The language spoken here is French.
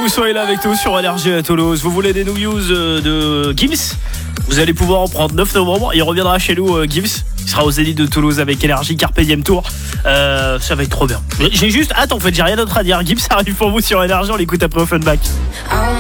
vous soyez là avec nous sur Énergie à Toulouse. Vous voulez des news de Gims? Vous allez pouvoir en prendre 9 novembre. Il reviendra chez nous, Gims. Il sera aux Zénith de Toulouse avec Énergie, Carpe Diem Tour. Ça va être trop bien. J'ai juste hâte, en fait, j'ai rien d'autre à dire. Gims arrive pour vous sur Énergie, on l'écoute après Offenbach.